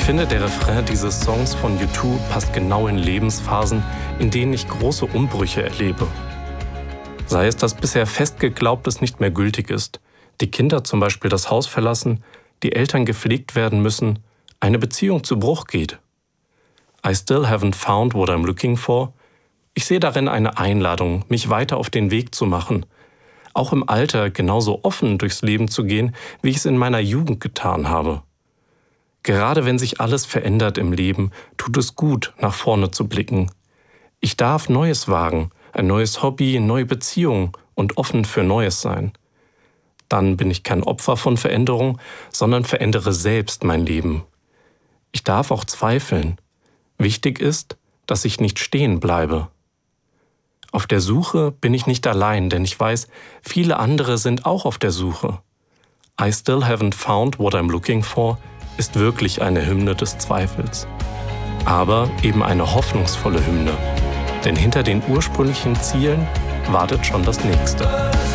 finde, der Refrain dieses Songs von U2 passt genau in Lebensphasen, in denen ich große Umbrüche erlebe. Sei es, dass bisher fest Geglaubtes nicht mehr gültig ist, die Kinder zum Beispiel das Haus verlassen, die Eltern gepflegt werden müssen, eine Beziehung zu Bruch geht. I still haven't found what I'm looking for. Ich sehe darin eine Einladung, mich weiter auf den Weg zu machen, auch im Alter genauso offen durchs Leben zu gehen, wie ich es in meiner Jugend getan habe. Gerade wenn sich alles verändert im Leben, tut es gut, nach vorne zu blicken. Ich darf Neues wagen, ein neues Hobby, neue Beziehungen und offen für Neues sein. Dann bin ich kein Opfer von Veränderung, sondern verändere selbst mein Leben. Ich darf auch zweifeln. Wichtig ist, dass ich nicht stehen bleibe. Auf der Suche bin ich nicht allein, denn ich weiß, viele andere sind auch auf der Suche. I still haven't found what I'm looking for ist wirklich eine Hymne des Zweifels. Aber eben eine hoffnungsvolle Hymne. Denn hinter den ursprünglichen Zielen wartet schon das Nächste.